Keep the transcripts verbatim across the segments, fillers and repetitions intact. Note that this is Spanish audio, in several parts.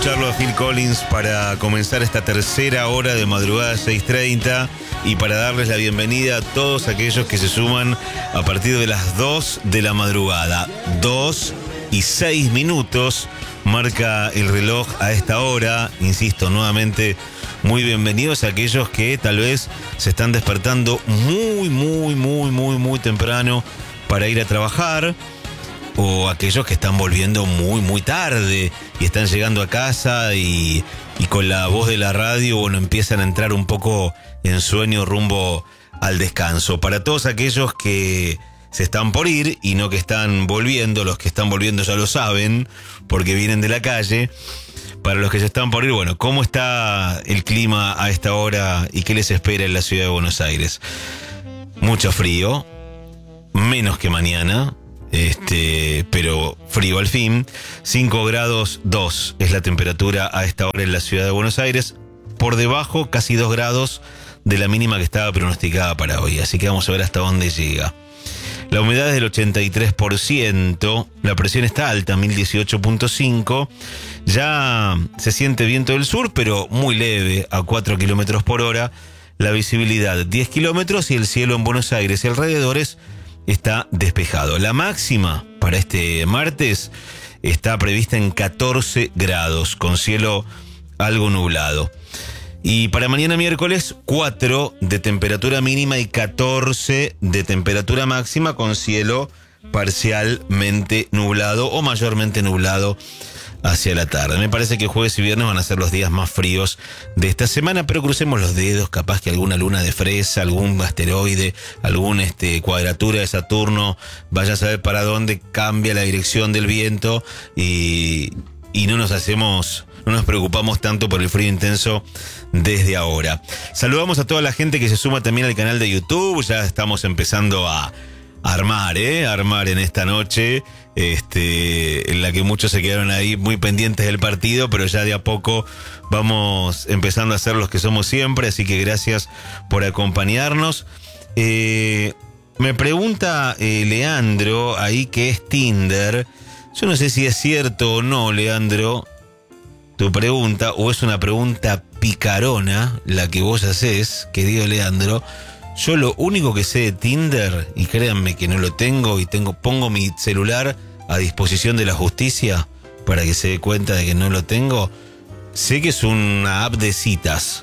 escucharlo a Phil Collins para comenzar esta tercera hora de madrugada seis treinta y para darles la bienvenida a todos aquellos que se suman a partir de las dos de la madrugada. dos y seis minutos marca el reloj a esta hora. Insisto, nuevamente, muy bienvenidos a aquellos que tal vez se están despertando muy, muy, muy, muy, muy temprano para ir a trabajar, o aquellos que están volviendo muy, muy tarde y están llegando a casa y, y con la voz de la radio, bueno, empiezan a entrar un poco en sueño rumbo al descanso. Para todos aquellos que se están por ir y no que están volviendo, los que están volviendo ya lo saben porque vienen de la calle. Para los que se están por ir, bueno, ¿cómo está el clima a esta hora y qué les espera en la ciudad de Buenos Aires? Mucho frío, menos que mañana. Este, pero frío al fin. cinco grados dos es la temperatura a esta hora en la ciudad de Buenos Aires, por debajo casi dos grados de la mínima que estaba pronosticada para hoy, así que vamos a ver hasta dónde llega. La humedad es del ochenta y tres por ciento, la presión está alta, mil dieciocho punto cinco, ya se siente viento del sur, pero muy leve, a cuatro kilómetros por hora, la visibilidad diez kilómetros y el cielo en Buenos Aires y alrededores está despejado. La máxima para este martes está prevista en catorce grados, con cielo algo nublado. Y para mañana miércoles, cuatro de temperatura mínima y catorce de temperatura máxima, con cielo parcialmente nublado o mayormente nublado hacia la tarde. Me parece que jueves y viernes van a ser los días más fríos de esta semana, pero crucemos los dedos, capaz que alguna luna de fresa, algún asteroide, alguna este, cuadratura de Saturno, vaya a saber para dónde cambia la dirección del viento y, y no nos hacemos, no nos preocupamos tanto por el frío intenso desde ahora. Saludamos a toda la gente que se suma también al canal de YouTube, ya estamos empezando a armar, ¿eh? Armar en esta noche, este, en la que muchos se quedaron ahí muy pendientes del partido, pero ya de a poco vamos empezando a ser los que somos siempre, así que gracias por acompañarnos. Eh, me pregunta eh, Leandro ahí qué es Tinder. Yo no sé si es cierto o no, Leandro, tu pregunta, o es una pregunta picarona la que vos hacés, querido Leandro. Yo lo único que sé de Tinder, y créanme que no lo tengo, y tengo pongo mi celular a disposición de la justicia para que se dé cuenta de que no lo tengo, sé que es una app de citas.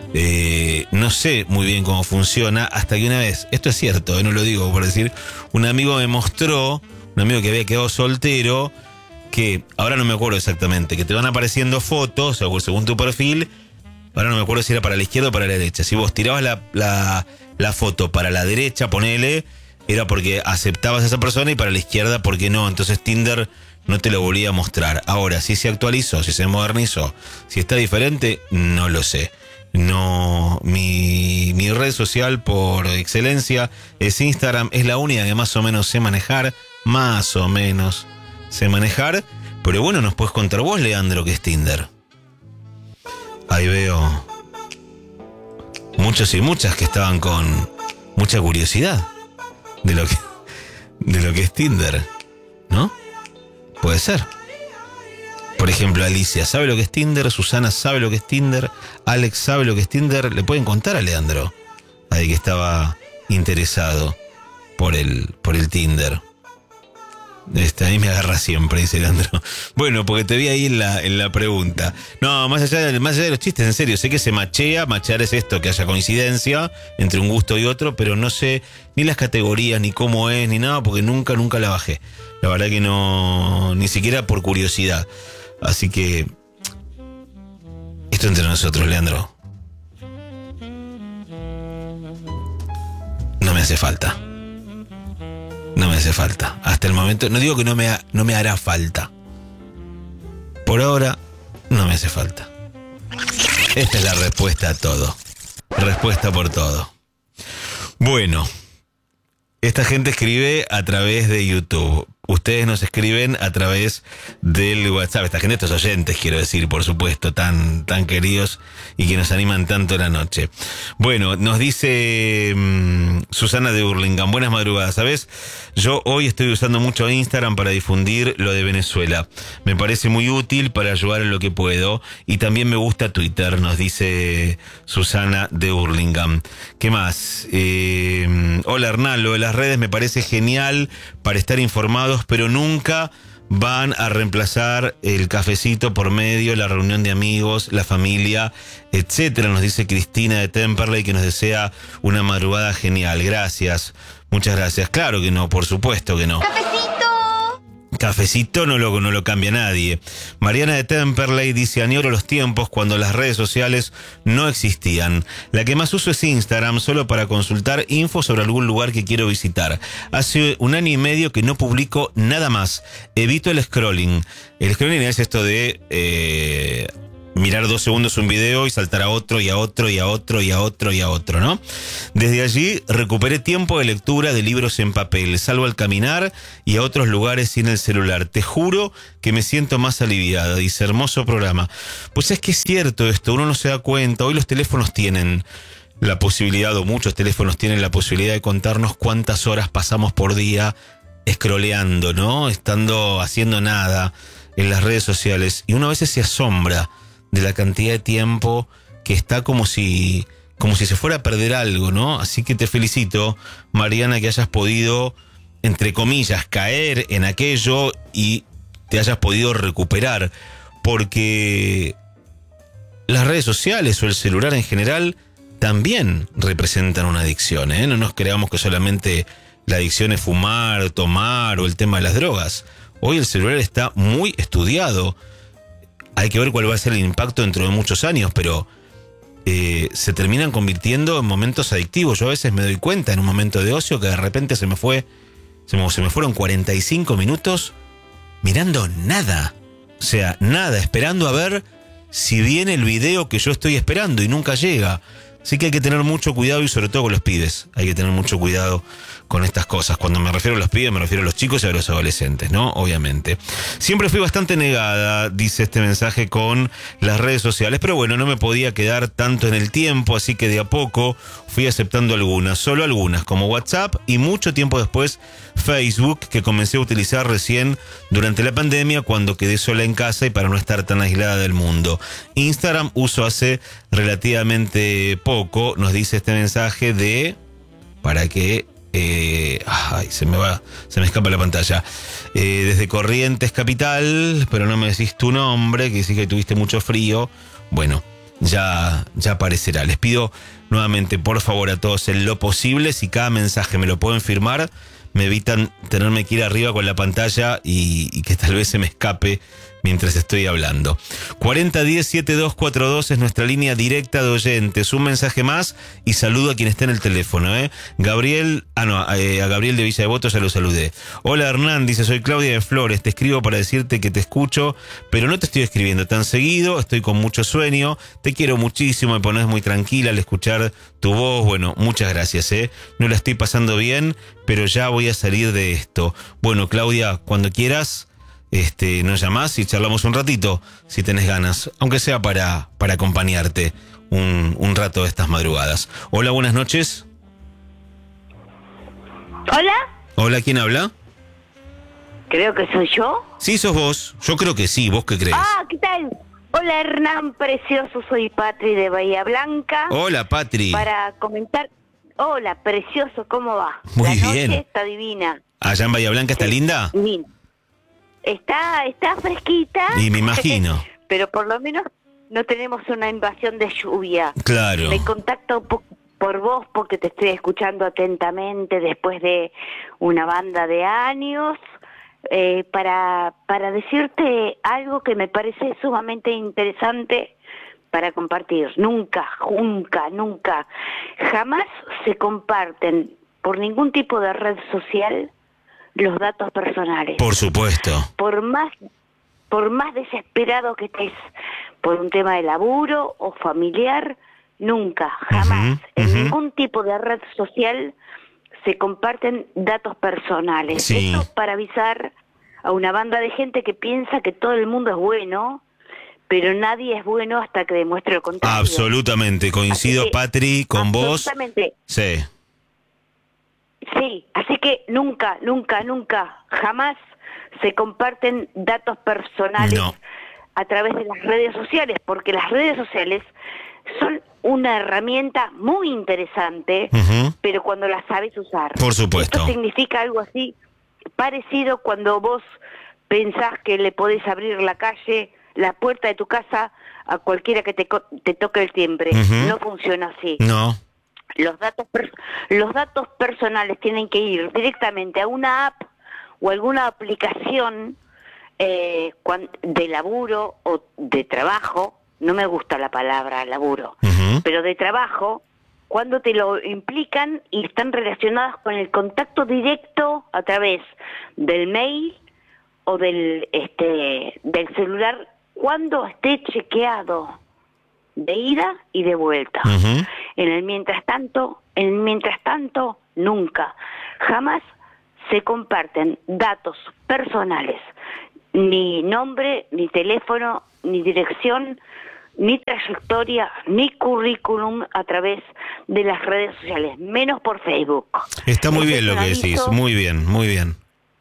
Eh, no sé muy bien cómo funciona, hasta que una vez, esto es cierto, eh, no lo digo por decir, un amigo me mostró, un amigo que había quedado soltero, que ahora no me acuerdo exactamente, que te van apareciendo fotos, o según tu perfil, ahora no me acuerdo si era para la izquierda o para la derecha. Si vos tirabas la, la, la foto para la derecha, ponele, era porque aceptabas a esa persona, y para la izquierda, porque no. Entonces Tinder no te lo volvía a mostrar. Ahora, si se actualizó, si se modernizó, si está diferente, no lo sé. No, mi, mi red social por excelencia es Instagram, es la única que más o menos sé manejar, más o menos sé manejar. Pero bueno, nos puedes contar vos, Leandro, qué es Tinder. Ahí veo muchos y muchas que estaban con mucha curiosidad de lo que, de lo que es Tinder, ¿no? Puede ser. Por ejemplo, Alicia sabe lo que es Tinder, Susana sabe lo que es Tinder, Alex sabe lo que es Tinder. Le pueden contar a Leandro ahí que estaba interesado por el, por el Tinder. Este, ahí me agarra siempre, dice Leandro. Bueno, porque te vi ahí en la, en la pregunta. No, más allá, de, más allá de los chistes, en serio, sé que se machea. Machear es esto, que haya coincidencia entre un gusto y otro, pero no sé ni las categorías, ni cómo es, ni nada, porque nunca, nunca la bajé. La verdad que no, ni siquiera por curiosidad. Así que esto entre nosotros, Leandro, no me hace falta. No me hace falta. Hasta el momento, no digo que no me, ha, no me hará falta. Por ahora, no me hace falta. Esta es la respuesta a todo. Respuesta por todo. Bueno, esta gente escribe a través de YouTube. ustedes nos escriben a través del WhatsApp. Esta gente, estos oyentes, quiero decir, por supuesto, tan, tan queridos y que nos animan tanto la noche. Bueno, nos dice mmm, Susana de Hurlingham, buenas madrugadas, ¿sabes? Yo hoy estoy usando mucho Instagram para difundir lo de Venezuela. Me parece muy útil para ayudar en lo que puedo y también me gusta Twitter, nos dice Susana de Hurlingham. ¿Qué más? Eh, hola Hernán, lo de las redes me parece genial para estar informados, pero nunca van a reemplazar el cafecito por medio, la reunión de amigos, la familia, etcétera. Nos dice Cristina de Temperley, que nos desea una madrugada genial. Gracias, muchas gracias. Claro que no, por supuesto que no. ¡Cafecito! Cafecito no lo, no lo cambia nadie. Mariana de Temperley dice, añoro los tiempos cuando las redes sociales no existían. La que más uso es Instagram, solo para consultar info sobre algún lugar que quiero visitar. Hace un año y medio que no publico nada más. Evito el scrolling. El scrolling es esto de eh, mirar dos segundos un video y saltar a otro y a otro y a otro y a otro y a otro, ¿no? Desde allí recuperé tiempo de lectura de libros en papel, salvo al caminar y a otros lugares sin el celular. Te juro que me siento más aliviada. Dice, hermoso programa. Pues es que es cierto esto, uno no se da cuenta. Hoy los teléfonos tienen la posibilidad, o muchos teléfonos tienen la posibilidad de contarnos cuántas horas pasamos por día scrolleando, ¿no? Estando haciendo nada en las redes sociales. Y uno a veces se asombra de la cantidad de tiempo que está como si, como si se fuera a perder algo, ¿no? Así que te felicito, Mariana, que hayas podido, entre comillas, caer en aquello y te hayas podido recuperar, porque las redes sociales o el celular en general también representan una adicción, ¿eh? No nos creamos que solamente la adicción es fumar, tomar o el tema de las drogas. Hoy el celular está muy estudiado. Hay que ver cuál va a ser el impacto dentro de muchos años, pero eh, se terminan convirtiendo en momentos adictivos. Yo a veces me doy cuenta en un momento de ocio que de repente se me fue, se me, se me fueron cuarenta y cinco minutos mirando nada. O sea, nada, esperando a ver si viene el video que yo estoy esperando y nunca llega. Así que hay que tener mucho cuidado y sobre todo con los pibes. Hay que tener mucho cuidado con estas cosas. Cuando me refiero a los pibes, me refiero a los chicos y a los adolescentes, ¿no? Obviamente. Siempre fui bastante negada, dice este mensaje, con las redes sociales. Pero bueno, no me podía quedar tanto en el tiempo, así que de a poco fui aceptando algunas. Solo algunas, como WhatsApp y mucho tiempo después Facebook, que comencé a utilizar recién durante la pandemia, cuando quedé sola en casa y para no estar tan aislada del mundo. Instagram uso hace relativamente poco, nos dice este mensaje de... para que... Eh, ay, se me va, se me escapa la pantalla. Eh, desde Corrientes Capital, pero no me decís tu nombre, que decís que tuviste mucho frío. Bueno, ya, ya aparecerá. Les pido nuevamente, por favor, a todos, en lo posible, si cada mensaje me lo pueden firmar, me evitan tenerme que ir arriba con la pantalla y, y que tal vez se me escape mientras estoy hablando. cuarenta diez setenta y dos cuarenta y dos es nuestra línea directa de oyentes. Un mensaje más y saludo a quien esté en el teléfono, ¿eh? Gabriel, ah no, eh, a Gabriel de Villa Devoto ya lo saludé. Hola Hernán, dice, soy Claudia de Flores, te escribo para decirte que te escucho, pero no te estoy escribiendo tan seguido, estoy con mucho sueño, te quiero muchísimo, me pones muy tranquila al escuchar tu voz. Bueno, muchas gracias, ¿eh? No la estoy pasando bien, pero ya voy a salir de esto. Bueno, Claudia, cuando quieras, Este, nos llamás y charlamos un ratito, si tenés ganas, aunque sea para, para acompañarte un, un rato de estas madrugadas. Hola, buenas noches. ¿Hola? Hola, ¿quién habla? Creo que soy yo. Sí, sos vos. Yo creo que sí, ¿vos qué crees? Ah, ¿qué tal? Hola Hernán, precioso, soy Patri de Bahía Blanca. Hola, Patri. Para comentar... Hola, precioso, ¿cómo va? Muy La bien. noche está divina. ¿Allá en Bahía Blanca está Sí, linda? Divina. Está, está fresquita. Y me imagino. Pero por lo menos no tenemos una invasión de lluvia. Claro. Me contacto po- por vos porque te estoy escuchando atentamente después de una banda de años, eh, para, para decirte algo que me parece sumamente interesante para compartir. Nunca, nunca, nunca, jamás se comparten por ningún tipo de red social los datos personales. Por supuesto. Por más, por más desesperado que estés por un tema de laburo o familiar, nunca, jamás, Uh-huh, en uh-huh. ningún tipo de red social se comparten datos personales. Sí. Esto para avisar a una banda de gente que piensa que todo el mundo es bueno, pero nadie es bueno hasta que demuestre lo contrario. Absolutamente, coincido, Así que, Patri, con vos. absolutamente. Sí. Sí, así que nunca, nunca, nunca, jamás se comparten datos personales No. a través de las redes sociales, porque las redes sociales son una herramienta muy interesante, Ujú. pero cuando las sabes usar. Por supuesto. Esto significa algo así parecido cuando vos pensás que le podés abrir la calle, la puerta de tu casa a cualquiera que te, co- te toque el timbre. Ujú. No funciona así. No. Los datos per- los datos personales tienen que ir directamente a una app o alguna aplicación eh, cuan- de laburo o de trabajo. No me gusta la palabra laburo, Ujú. pero de trabajo, cuando te lo implican y están relacionadas con el contacto directo a través del mail o del este del celular, cuando esté chequeado de ida y de vuelta. Ujú. En el mientras tanto, en el mientras tanto, nunca, jamás se comparten datos personales, ni nombre, ni teléfono, ni dirección, ni trayectoria, ni currículum a través de las redes sociales, menos por Facebook. Está muy Este bien es lo un que decís, aviso muy bien, muy bien.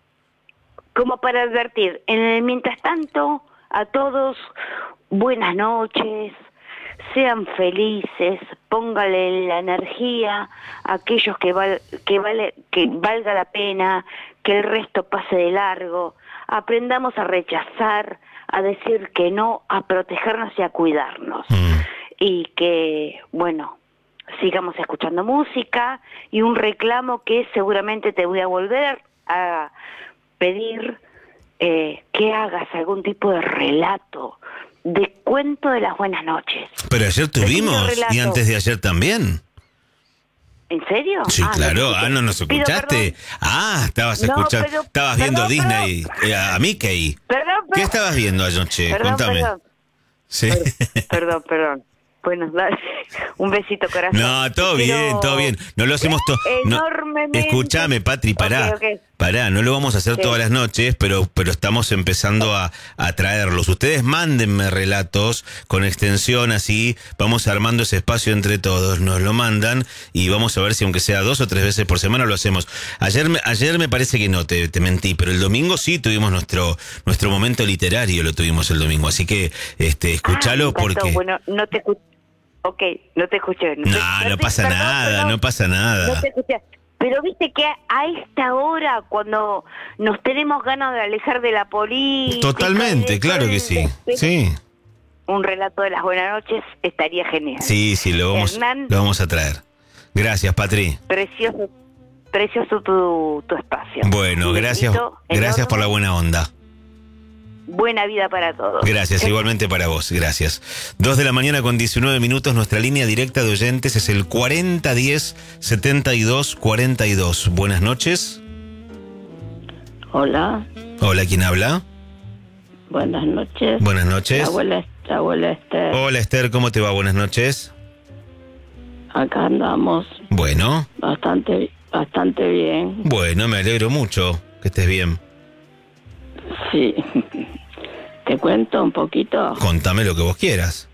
como para advertir. En el mientras tanto, a todos, buenas noches, sean felices, póngale la energía a aquellos que, val, que, vale, que valga la pena, que el resto pase de largo, aprendamos a rechazar, a decir que no, a protegernos y a cuidarnos. Mm. Y que, bueno, sigamos escuchando música y un reclamo que seguramente te voy a volver a pedir eh, que hagas algún tipo de relato, de cuento de las buenas noches. Pero ayer tuvimos, relato. y antes de ayer también. ¿En serio? Sí, Ah, claro. no te escuché. Ah, no nos Pido escuchaste. perdón. Ah, estabas No, escuchando. pero- estabas viendo perdón, Disney, eh, a Mickey. Perdón, perdón. ¿Qué estabas viendo anoche? Perdón, Contame. perdón. Sí. Per- Perdón, perdón. Buenos días. Un besito, corazón. No, todo Te quiero bien, todo bien. No lo hacemos todo. No. enormemente. Escúchame, Patri, pará. Ok, ok. Pará, no lo vamos a hacer Sí. todas las noches, pero, pero estamos empezando a, a traerlos. Ustedes mándenme relatos con extensión, así vamos armando ese espacio entre todos. Nos lo mandan y vamos a ver si aunque sea dos o tres veces por semana lo hacemos. Ayer me, ayer me parece que no, te, te mentí, pero el domingo sí tuvimos nuestro, nuestro momento literario, lo tuvimos el domingo. Así que, este, escúchalo Ah, me encantó. porque... Bueno, no te escuché. Ok, no te escuché. No, te- no te- pasa perdón, nada, perdón. no pasa nada. No te escuché. Pero viste que a esta hora, cuando nos tenemos ganas de alejar de la política... Totalmente, y de claro todo que el sí. despegue, Sí, un relato de las buenas noches estaría genial. sí, sí, lo vamos, Hernán, lo vamos a traer. Gracias, Patri. precioso, precioso tu, tu espacio. Bueno, Un gracias, besito gracias por la enorme. buena onda. Buena vida para todos. Gracias, Chau. igualmente para vos, gracias. Dos de la mañana con diecinueve minutos, nuestra línea directa de oyentes es el cuarenta diez setenta y dos cuarenta y dos. Buenas noches. Hola, Hola, ¿quién habla? buenas noches. Buenas noches. La abuela, la abuela Esther. Hola, Esther, ¿cómo te va? Buenas noches. Acá andamos Bueno, bastante, bastante bien. bueno, me alegro mucho que estés bien. Sí. Te cuento un poquito. Contame lo que vos quieras.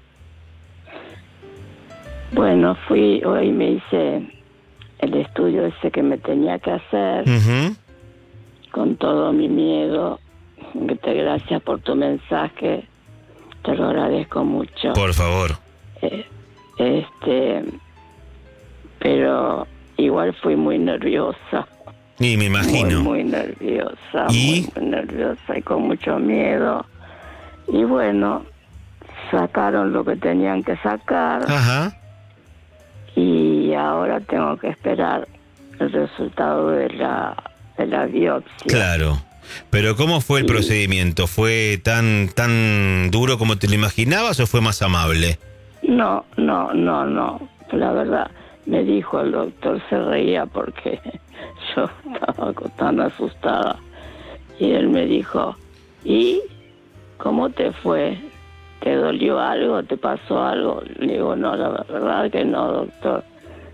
Bueno, fui, hoy me hice el estudio ese que me tenía que hacer Ujú. con todo mi miedo. Te gracias por tu mensaje. Te lo agradezco mucho. Por favor. Eh, este, pero igual fui muy nerviosa. Y me imagino. Muy, muy nerviosa, ¿Y? muy, muy nerviosa y con mucho miedo. Y bueno, sacaron lo que tenían que sacar Ajá. y ahora tengo que esperar el resultado de la, de la biopsia. Claro. Pero ¿cómo fue el Sí. procedimiento? ¿Fue tan tan duro como te lo imaginabas o fue más amable? No, no, no, no. La verdad, me dijo el doctor, se reía porque yo estaba tan asustada. Y él me dijo, ¿y cómo te fue? ¿Te dolió algo? ¿Te pasó algo? Le digo, no, la verdad que no, doctor.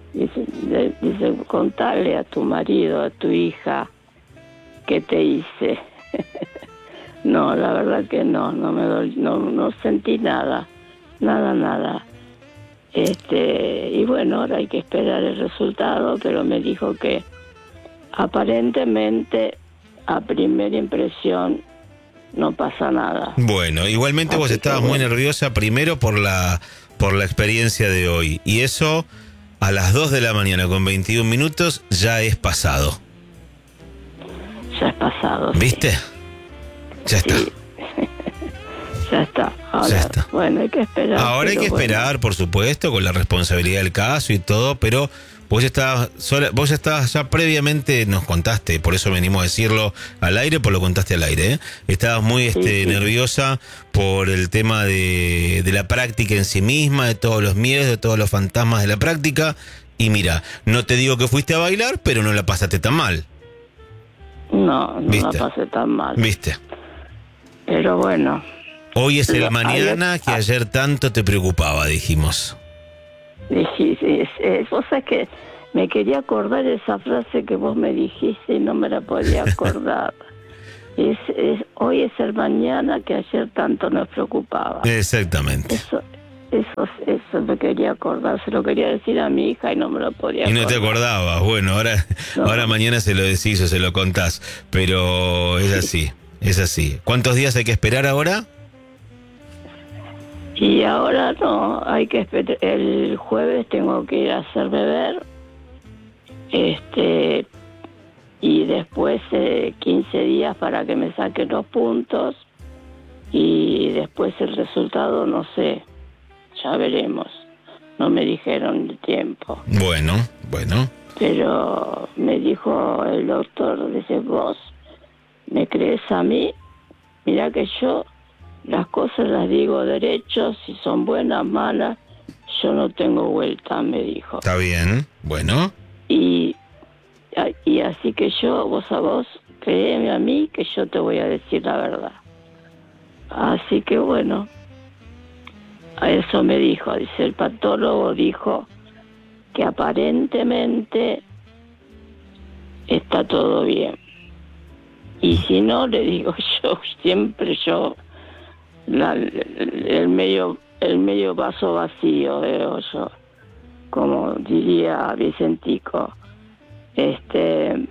Dice, de- dice, contale a tu marido, a tu hija, qué te hice. No, la verdad que no, no me dol- no, no sentí nada, nada, nada. Este, y bueno, ahora hay que esperar el resultado, pero me dijo que aparentemente a primera impresión no pasa nada. Bueno, igualmente vos Así que estabas muy bueno. nerviosa primero por la, por la experiencia de hoy. Y eso a las dos de la mañana con veintiún minutos ya es pasado. Ya es pasado. sí. ¿Viste? Ya está. Sí. Ya está. Ahora, Ya está. Bueno, hay que esperar. Ahora hay pero que bueno. esperar, por supuesto, con la responsabilidad del caso y todo, pero vos ya estabas, sola- vos ya estabas, ya previamente nos contaste, por eso venimos a decirlo al aire, pues lo contaste al aire, ¿eh? Estabas muy este, sí. nerviosa por el tema de, de la práctica en sí misma, de todos los miedos, de todos los fantasmas de la práctica, y mira, no te digo que fuiste a bailar, pero no la pasaste tan mal, No, no ¿Viste? la pasé tan mal. ¿viste? Pero bueno, Hoy es el Lo- mañana ayer- que ayer tanto te preocupaba, dijimos. dijiste, es, es, vos sabés que me quería acordar esa frase que vos me dijiste y no me la podía acordar. es, es, hoy es el mañana que ayer tanto nos preocupaba. Exactamente. Eso, eso, eso me quería acordar, se lo quería decir a mi hija y no me lo podía Y no te acordar. acordabas, bueno, ahora, No. ahora mañana se lo decís o se lo contás, pero es así, es así. ¿Cuántos días hay que esperar ahora? Y ahora no, hay que esperar. El jueves tengo que ir a hacer beber. Este, y después eh, quince días para que me saquen los puntos. Y después el resultado, no sé, ya veremos. No me dijeron el tiempo. Bueno, bueno. Pero me dijo el doctor, dice, vos, ¿me crees a mí? Mira que yo las cosas las digo derecho, si son buenas, malas, yo no tengo vuelta, me dijo. Está bien, bueno. Y, y así que yo, vos a vos, créeme a mí que yo te voy a decir la verdad. Así que bueno, a eso me dijo, dice el patólogo, dijo que aparentemente está todo bien. Y si no, le digo yo, siempre yo, la, el medio el medio vaso vacío veo yo, como diría Vicentico. Este,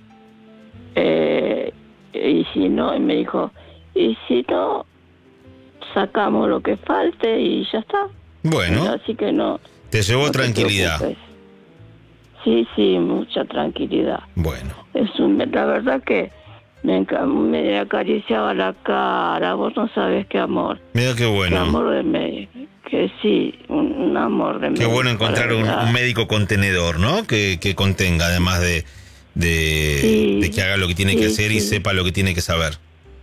eh, y si no, y me dijo, y si no, sacamos lo que falte y ya está. Bueno, Así que no. te llevó no te tranquilidad. preocupes. Sí, sí, mucha tranquilidad. Bueno, Es un, la verdad que me, enca- me acariciaba la cara, vos no sabés qué amor. mira qué Qué bueno. amor de médico, que sí, un, un amor de Qué médico. bueno encontrar un, la un verdad. médico contenedor, ¿no? Que, que contenga, además de, de, Sí, de que haga lo que tiene que sí, hacer y sí. sepa lo que tiene que saber.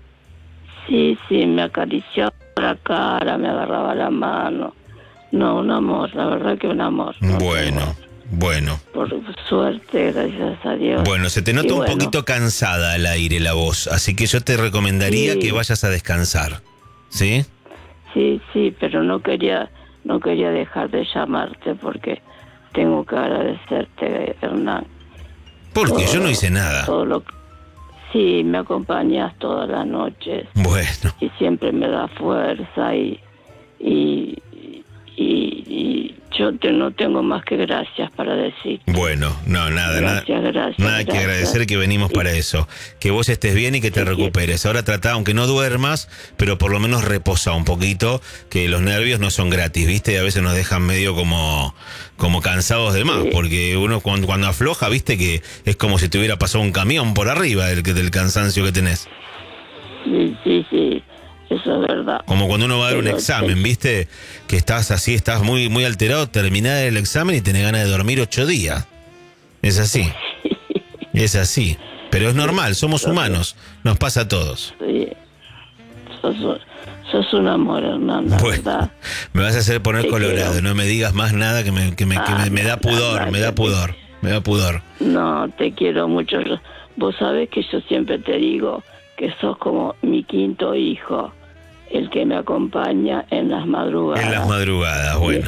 Sí, sí, me acariciaba la cara, me agarraba la mano. No, un amor, la verdad que un amor. no Bueno, tengo- bueno. Por suerte, gracias a Dios. Bueno, se te nota Y un bueno, poquito cansada al aire la voz, así que yo te recomendaría Sí. que vayas a descansar. ¿Sí? Sí, sí, pero no quería, no quería dejar de llamarte porque tengo que agradecerte, Hernán. Porque yo no Todo- hice nada. Todo lo que- sí, me acompañas todas las noches Bueno, y siempre me da fuerza y y, y, y yo te, no tengo más que gracias para decir. bueno, no, nada, nada. Gracias, gracias. Nada que gracias. agradecer, que venimos Sí. para eso. Que vos estés bien y que te Sí, sí. recuperes. Ahora trata, aunque no duermas, pero por lo menos reposa un poquito, que los nervios no son gratis, ¿viste? Y a veces nos dejan medio como, como cansados de más, Sí. porque uno cuando, cuando afloja, ¿viste? Que es como si te hubiera pasado un camión por arriba del, del cansancio que tenés. Sí, sí, sí, eso es verdad. Como cuando uno va a dar un Pero, examen, sí. ¿viste? Que estás así, estás muy, muy alterado, terminás el examen y tenés ganas de dormir ocho días. Es así. Es así. Pero es normal, somos humanos. Nos pasa a todos. Sí. Sos, un- sos un amor, Hernán, la Bueno, verdad. me vas a hacer poner Te colorado. quiero. No me digas más nada que me, que me, que Ah, me, me da no, pudor, no, me da no, pudor, me da pudor. No, te quiero mucho. Yo- Vos sabés que yo siempre te digo que sos como mi quinto hijo, el que me acompaña en las madrugadas. En las madrugadas, bueno.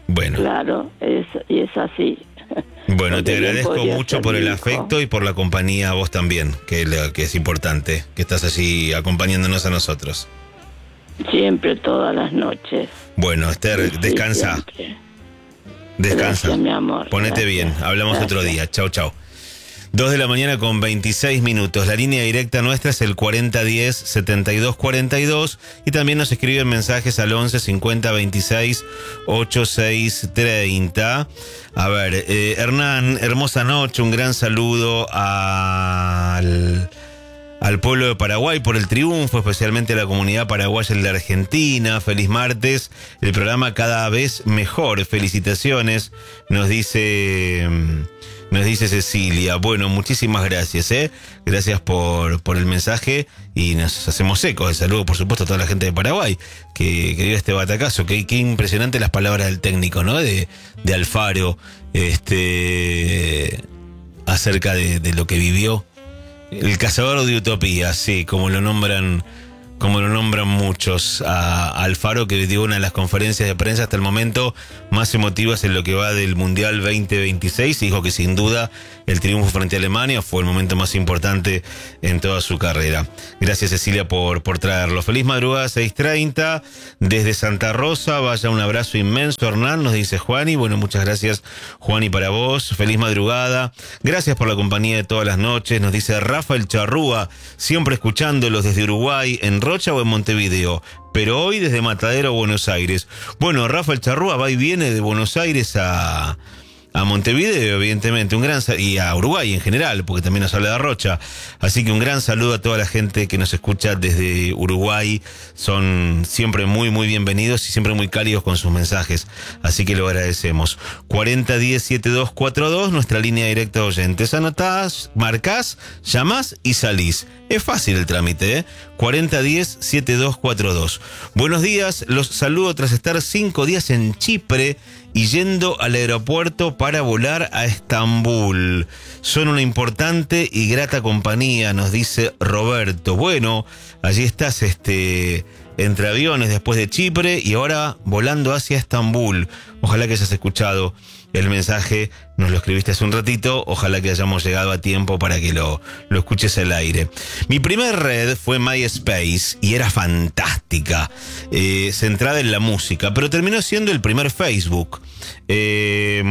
Bueno. Claro, es, y es así. Bueno, Porque te bien agradezco podría mucho ser por mi el hijo. afecto y por la compañía a vos también, que, la- que es importante, que estás allí acompañándonos a nosotros. Siempre, todas las noches. Bueno, Esther, Sí, descansa, siempre. descansa. Gracias, mi amor. Ponete Gracias. bien, hablamos Gracias. otro día. Chau, chau. Dos de la mañana con veintiséis minutos. La línea directa nuestra es el cuarenta diez setenta y dos cuarenta y dos y también nos escriben mensajes al once cincuenta veintiséis ochenta y seis treinta. A ver, eh, Hernán, hermosa noche, un gran saludo al, al pueblo de Paraguay por el triunfo, especialmente a la comunidad paraguaya en la Argentina. Feliz martes, el programa cada vez mejor. Felicitaciones, nos dice... Nos dice Cecilia. Bueno, muchísimas gracias, ¿eh? Gracias por, por el mensaje y nos hacemos eco. El saludo, por supuesto, a toda la gente de Paraguay que, que dio este batacazo. Qué, qué impresionante las palabras del técnico, ¿no? De, de Alfaro, este, acerca de, de lo que vivió. El cazador de utopías, sí, como lo nombran... como lo nombran muchos, a, a Alfaro, que dio una de las conferencias de prensa hasta el momento más emotivas en lo que va del Mundial veinte veintiséis, y dijo que sin duda el triunfo frente a Alemania fue el momento más importante en toda su carrera. Gracias, Cecilia, por, por traerlo. Feliz madrugada, seis treinta, desde Santa Rosa, vaya un abrazo inmenso, Hernán, nos dice Juani. Bueno, muchas gracias, Juani, para vos. Feliz madrugada, gracias por la compañía de todas las noches, nos dice Rafael Charrúa, siempre escuchándolos desde Uruguay, en Rocha o en Montevideo, pero hoy desde Matadero, Buenos Aires. Bueno, Rafael Charrúa va y viene de Buenos Aires a, a Montevideo, evidentemente, un gran y a Uruguay en general, porque también nos habla de Rocha. Así que un gran saludo a toda la gente que nos escucha desde Uruguay. Son siempre muy, muy bienvenidos y siempre muy cálidos con sus mensajes. Así que lo agradecemos. cuarenta diez setenta y dos cuarenta y dos, nuestra línea directa de oyentes. Anotás, marcás, llamás y salís. Es fácil el trámite, ¿eh? cuarenta diez setenta y dos cuarenta y dos. Buenos días, los saludo tras estar cinco días en Chipre y yendo al aeropuerto para volar a Estambul. Son una importante y grata compañía, nos dice Roberto. Bueno, allí estás, este, entre aviones después de Chipre y ahora volando hacia Estambul. Ojalá que hayas escuchado el mensaje, nos lo escribiste hace un ratito, ojalá que hayamos llegado a tiempo para que lo, lo escuches al aire. Mi primer red fue MySpace y era fantástica, eh, centrada en la música, pero terminó siendo el primer Facebook. Eh,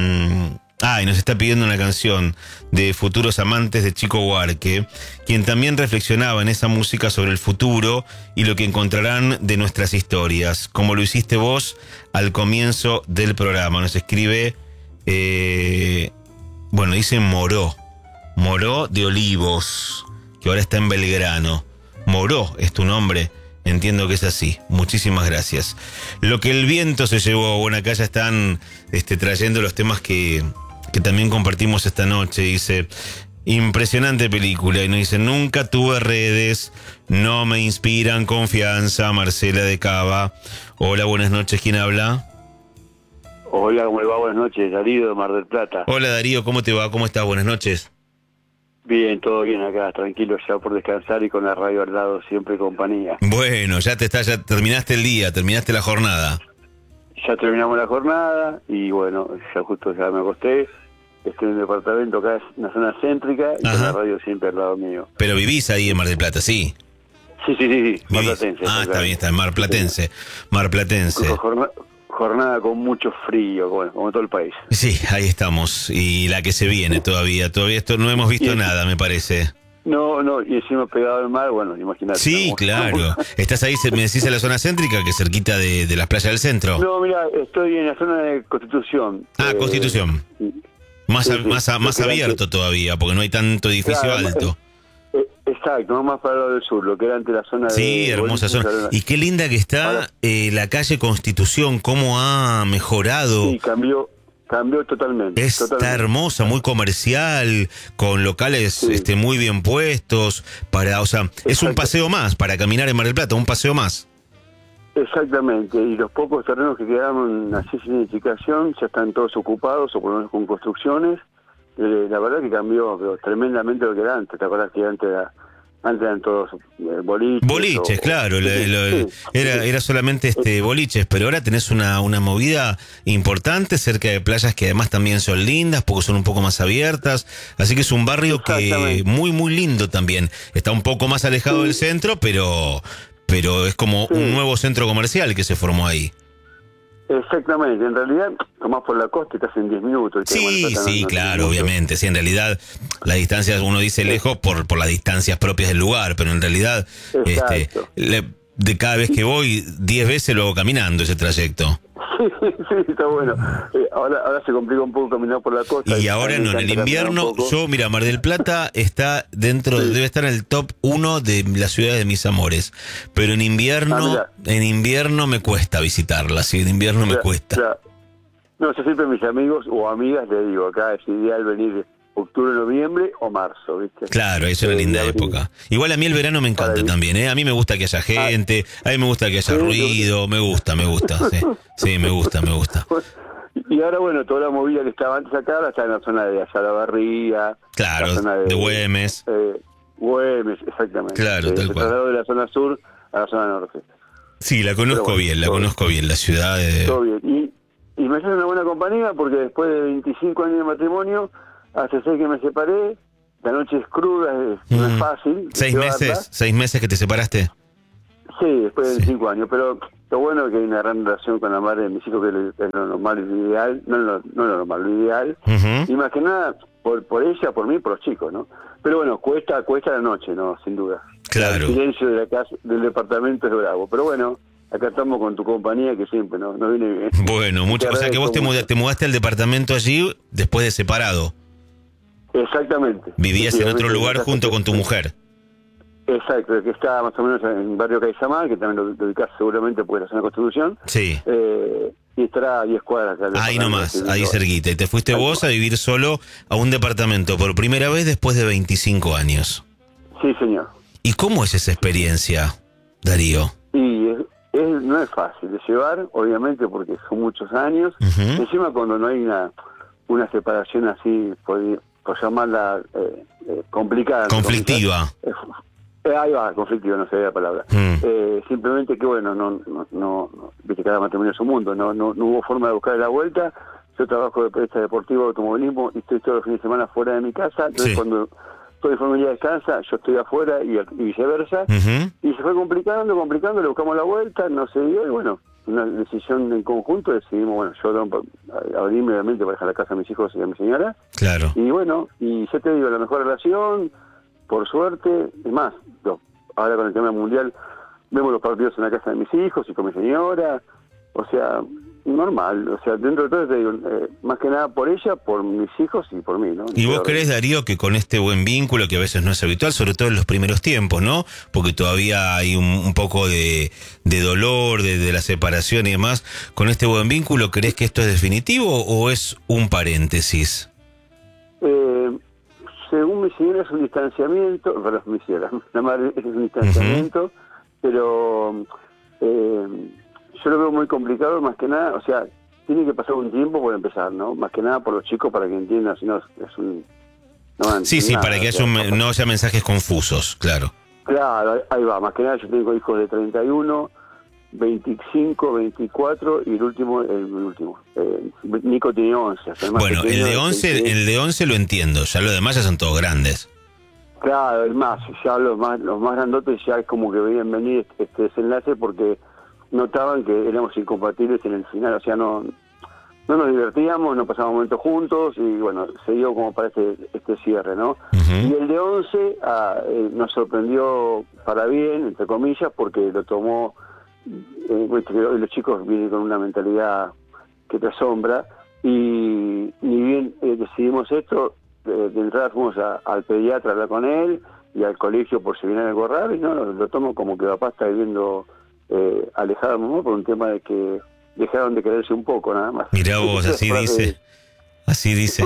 ah, y nos está pidiendo una canción de Futuros Amantes de Chico Buarque, quien también reflexionaba en esa música sobre el futuro y lo que encontrarán de nuestras historias, como lo hiciste vos al comienzo del programa. Nos escribe, eh, bueno, dice Moró, Moró de Olivos, que ahora está en Belgrano. Moró es tu nombre, entiendo que es así. Muchísimas gracias. Lo que el viento se llevó. Bueno, acá ya están este, trayendo los temas que, que también compartimos esta noche. Dice, impresionante película. Y nos dice, nunca tuve redes, no me inspiran confianza. Marcela de Cava. Hola, buenas noches, ¿quién habla? Hola, ¿cómo le va? Buenas noches, Darío de Mar del Plata. Hola, Darío, ¿cómo te va? ¿Cómo estás? Buenas noches. Bien, todo bien acá, tranquilo ya por descansar y con la radio al lado, siempre compañía. Bueno, ya te está, ya terminaste el día, terminaste la jornada. Ya terminamos la jornada y bueno, ya justo ya me acosté. Estoy en un departamento acá, en una zona céntrica, y Ajá. con la radio siempre al lado mío. Pero vivís ahí en Mar del Plata, ¿sí? Sí, sí, sí, sí, Vivís. marplatense. Ah, está bien, está en Mar Platense. Mar Platense. Jornada, jornada con mucho frío, bueno, como todo el país. Sí, ahí estamos. Y la que se viene todavía. Todavía esto no hemos visto Sí. nada, me parece. No, no, y encima pegado al mar, bueno, imagínate. Sí, ¿no? claro. ¿Estás ahí, me decís, en la zona céntrica, que es cerquita de, de las playas del centro? No, mira, estoy en la zona de Constitución. Ah, Eh, Constitución. Más, sí, a- sí. más, a- más Lo que era abierto todavía, porque no hay tanto edificio Claro, alto. Eh, exacto, no más para el lado del sur, lo que era ante la zona de... Sí, hermosa zona. Ahora- Y qué linda que está Ahora- eh, la calle Constitución, cómo ha mejorado. Sí, cambió, cambió totalmente. Está totalmente. hermosa, muy comercial, con locales Sí. este, muy bien puestos, para, o sea, es un Exacto. paseo más para caminar en Mar del Plata, un paseo más. Exactamente, y los pocos terrenos que quedaron así sin edificación ya están todos ocupados o por lo menos con construcciones. Eh, la verdad que cambió pero tremendamente lo que era antes. ¿Te acuerdas que antes era antes eran todos eh, boliches. Boliches, o, claro, o, lo- sí, lo- sí, era, sí. era solamente este boliches, pero ahora tenés una, una movida importante cerca de playas que además también son lindas, porque son un poco más abiertas, así que es un barrio que Exactamente. muy, muy lindo también. Está un poco más alejado Sí. del centro, pero, pero es como Sí. un nuevo centro comercial que se formó ahí. Exactamente, en realidad, tomás por la costa y estás en diez minutos. ¿viste? Sí, Bueno, sí, no- no- claro, no- obviamente. Sí, en realidad las distancias, uno dice lejos por, por las distancias propias del lugar, pero en realidad este, Exacto. le- de cada vez que voy, diez veces lo hago caminando ese trayecto. Sí, sí, está bueno. Eh, ahora, ahora se complica un poco caminar por la costa. Y a ahora mí me no, en el encanta caminar un invierno, poco. yo, mira, Mar del Plata está dentro, Sí. debe estar en el top uno de las ciudades de mis amores. Pero en invierno, Ah, en invierno me cuesta visitarla, sí, en invierno me Ya, cuesta. ya. No, yo siempre a mis amigos o amigas les digo, acá es ideal venir octubre, noviembre o marzo, ¿viste? Claro, es una Eh, linda y abril. época. Igual a mí el verano me encanta Para ir. también, ¿eh? A mí me gusta que haya gente, a mí me gusta que haya Sí, ruido, me gusta, me gusta, sí. Sí, me gusta, me gusta. Y ahora, bueno, toda la movida que estaba antes acá, ahora está en la zona de Ayala Claro, la zona de Güemes. Eh, Güemes, exactamente. Claro, Eh, tal se cual. trasladó de la zona sur a la zona norte. Sí, la conozco Pero bueno, bien, la todo conozco bien, la ciudad de... Todo bien. Y, y me hace una buena compañía porque después de veinticinco años de matrimonio, hace seis que me separé, la noche es cruda, es- no es Mm. fácil. ¿Seis llevarla. meses? ¿Seis meses que te separaste? Sí, después de Sí. veinticinco años, pero lo bueno es que hay una gran relación con la madre de mis hijos, que es lo normal y lo ideal, no lo, no lo normal, lo ideal, Ujú. y más que nada por, por ella, por mí, por los chicos, ¿no? Pero bueno, cuesta cuesta la noche, ¿no? Sin duda. Claro. El silencio de la casa, del departamento es bravo, pero bueno, acá estamos con tu compañía que siempre nos, nos viene bien. Bueno, mucho, Te o sea que vos te, agradezco muda- mucho. te mudaste al departamento allí después de separado. Exactamente. Vivías Sí, en otro obviamente, lugar en la junto casa con tu que- mujer. Exacto, que está más o menos en barrio Caizamal, que también lo, lo ubicás seguramente porque es una Constitución. Sí. Eh, y estará a diez cuadras. acá del Ahí departamento, nomás, así, ahí ¿no? cerquita. Y te fuiste Tal vos a cual. vivir solo a un departamento por primera vez después de veinticinco años. Sí, señor. ¿Y cómo es esa experiencia, Darío? Y es, es- no es fácil de llevar, obviamente, porque son muchos años. Ujú. Encima cuando no hay una, una separación así, por, por llamarla eh, eh, complicada. entre Conflictiva. comillas, eh, eh, ahí va, conflictiva, no sé la palabra. Mm. Eh, simplemente que, bueno, no, no, no, no- viste, cada matrimonio es un mundo, no, no, no hubo forma de buscar la vuelta. Yo trabajo de periodista deportivo, automovilismo, y estoy todos los fines de semana fuera de mi casa. Entonces, Sí. cuando toda mi familia descansa, yo estoy afuera y, y viceversa. Ujú. Y se fue complicando, complicando, le buscamos la vuelta, no se dio, y bueno, una decisión en conjunto, decidimos, bueno, yo no, abrirme obviamente para dejar la casa a mis hijos y a mi señora, Claro. y bueno, y ya te digo, la mejor relación, por suerte, es más, yo, ahora con el tema mundial, vemos los partidos en la casa de mis hijos y con mi señora, o sea, normal, o sea, dentro de todo, te digo, eh, más que nada por ella, por mis hijos y por mí, ¿no? ¿Y vos Pero- crees, Darío, que con este buen vínculo, que a veces no es habitual, sobre todo en los primeros tiempos, ¿no? Porque todavía hay un, un poco de, de dolor, de, de la separación y demás, con este buen vínculo, ¿crees que esto es definitivo o es un paréntesis? Eh, según mi señora es un distanciamiento, perdón, mi señora, la madre es un distanciamiento, pero eh, yo lo veo muy complicado, más que nada, o sea, tiene que pasar un tiempo por empezar, ¿no? Más que nada por los chicos para que entiendan, si no, es un... No van a Sí, sí, entender para nada, que o haya sea, un me- no haya mensajes confusos, claro. Claro, ahí va, más que nada yo tengo hijos de treinta y uno, veinticinco, veinticuatro y el último, el último, eh, Nico tiene once. o sea, el más Bueno, el pequeño de es once, veintiséis. el de once lo entiendo, ya los demás ya son todos grandes. Claro, es más, ya los más los más grandotes ya es como que veían venir este, este desenlace porque notaban que éramos incompatibles en el final, o sea, no no nos divertíamos, no pasábamos momentos juntos y bueno, se dio como para este, este cierre, ¿no? Ujú. Y el de once ah, eh, nos sorprendió para bien, entre comillas, porque lo tomó, eh, viste que hoy los chicos vienen con una mentalidad que te asombra y ni bien eh, decidimos esto, de, de entrada fuimos a- al pediatra a hablar con él y al colegio por si viene algo raro y no, lo, lo tomo como que papá está viviendo eh, alejado de mamá por un tema de que dejaron de quererse un poco nada más. Mirá vos, así Frase- dice, así dice.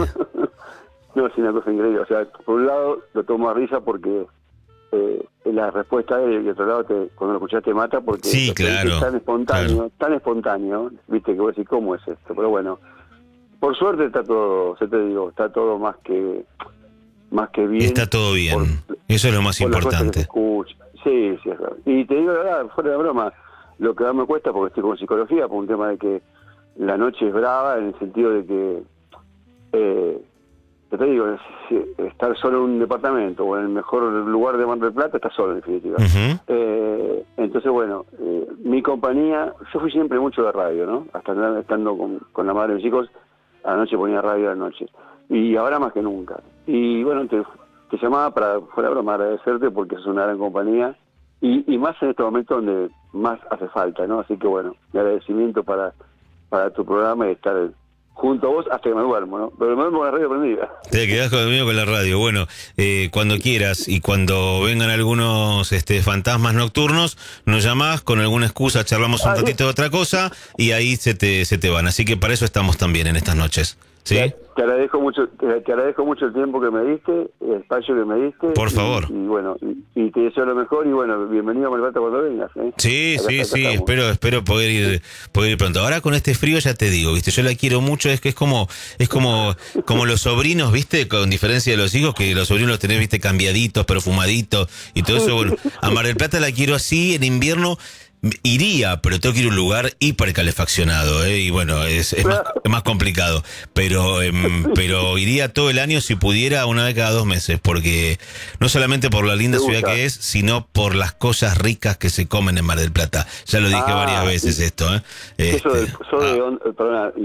No, es una cosa increíble. O sea, por un lado lo tomo a risa porque eh, la respuesta de él y otro lado te, cuando lo escuchás te mata porque Sí, lo que dice claro, es tan espontáneo, claro. tan espontáneo, viste que vos decís, ¿cómo es esto? Pero bueno, por suerte está todo, se te digo, está todo más que más que bien. Está todo bien. Por, Eso es lo más por las cosas que se importante. escuchan. Sí, sí, es verdad. Y te digo la verdad, fuera de broma, lo que más me cuesta, porque estoy con psicología, por un tema de que la noche es brava, en el sentido de que, eh, te digo, es- estar solo en un departamento o en el mejor lugar de Mar del Plata, estás solo en definitiva. Ujú. Eh, entonces, bueno, eh, mi compañía, yo fui siempre mucho de radio, ¿no? Hasta andar- estando con, con la madre de mis hijos, a la noche ponía radio a la noche. Y ahora más que nunca. Y bueno, te, te llamaba para, fuera de broma, agradecerte porque es una gran compañía. Y, y más en este momento donde más hace falta, ¿no? Así que bueno, mi agradecimiento para, para tu programa y estar junto a vos hasta que me duermo, ¿no? Pero me duermo con la radio prendida. Te quedás conmigo con la radio. Bueno, eh, cuando quieras y cuando vengan algunos este, fantasmas nocturnos, nos llamás con alguna excusa, charlamos un Ah, ratito de otra cosa y ahí se te, se te van. Así que para eso estamos también en estas noches. ¿Sí? Te, te agradezco mucho, te, te agradezco mucho el tiempo que me diste, el espacio que me diste. Por y- favor. Y, bueno, y, y te deseo lo mejor y bueno, bienvenido a Mar del Plata cuando vengas, ¿eh? Sí, Acá- sí, acá sí, estamos. espero, espero poder ir, poder ir pronto. Ahora con este frío ya te digo, viste, yo la quiero mucho, es que es como, es como, como los sobrinos, viste, con diferencia de los hijos, que los sobrinos los tenés, viste, cambiaditos, perfumaditos y todo eso. Bueno, a Mar del Plata la quiero así, en invierno iría, pero tengo que ir a un lugar hipercalefaccionado, ¿eh? Y bueno, es, es más, es más complicado, pero em, pero iría todo el año si pudiera, una vez cada dos meses, porque no solamente por la linda Me ciudad gusta. que es, sino por las cosas ricas que se comen en Mar del Plata. Ya lo dije Ah, varias veces sí. esto, ¿eh? Eso Este, del, soy ah. de on- perdona,